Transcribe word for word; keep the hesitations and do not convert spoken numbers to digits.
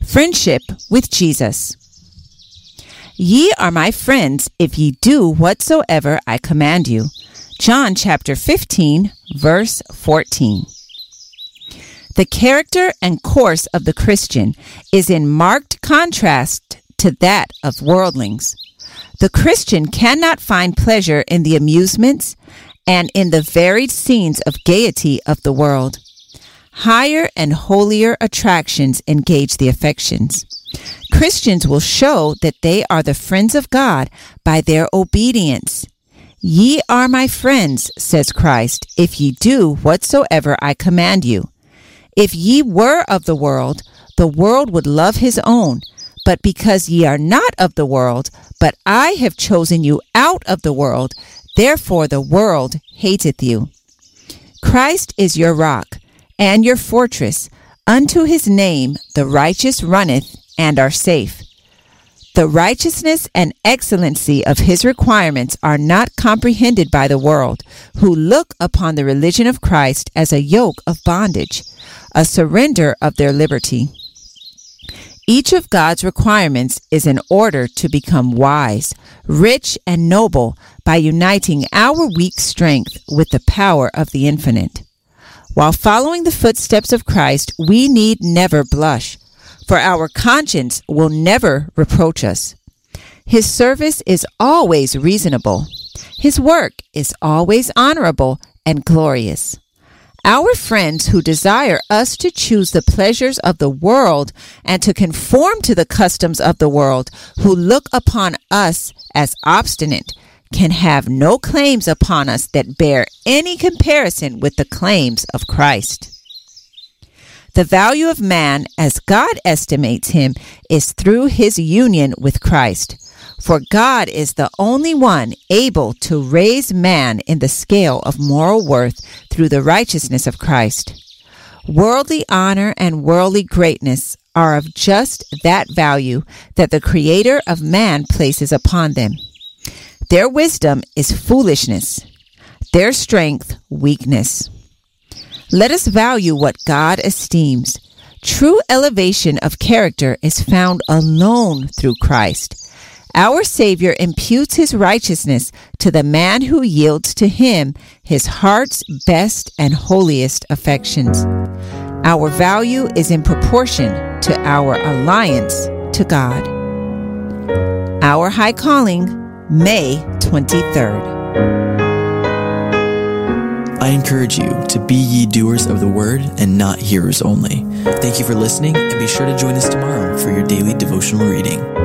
Friendship with Jesus. Ye are my friends if ye do whatsoever I command you. John chapter fifteen, verse fourteen. The character and course of the Christian is in marked contrast to that of worldlings. The Christian cannot find pleasure in the amusements and in the varied scenes of gaiety of the world. Higher and holier attractions engage the affections. Christians will show that they are the friends of God by their obedience. Ye are my friends, says Christ, if ye do whatsoever I command you. If ye were of the world, the world would love his own. But because ye are not of the world, but I have chosen you out of the world, therefore the world hateth you. Christ is your rock and your fortress. Unto his name the righteous runneth and are safe. The righteousness and excellency of his requirements are not comprehended by the world, who look upon the religion of Christ as a yoke of bondage, a surrender of their liberty. Each of God's requirements is in order to become wise, rich, and noble by uniting our weak strength with the power of the infinite. While following the footsteps of Christ, we need never blush, for our conscience will never reproach us. His service is always reasonable. His work is always honorable and glorious. Our friends who desire us to choose the pleasures of the world and to conform to the customs of the world, who look upon us as obstinate, can have no claims upon us that bear any comparison with the claims of Christ. The value of man, as God estimates him, is through his union with Christ. For God is the only one able to raise man in the scale of moral worth through the righteousness of Christ. Worldly honor and worldly greatness are of just that value that the Creator of man places upon them. Their wisdom is foolishness, their strength weakness. Let us value what God esteems. True elevation of character is found alone through Christ. Our Savior imputes his righteousness to the man who yields to him his heart's best and holiest affections. Our value is in proportion to our alliance to God. Our High Calling, May twenty-third. I encourage you to be ye doers of the word and not hearers only. Thank you for listening, and be sure to join us tomorrow for your daily devotional reading.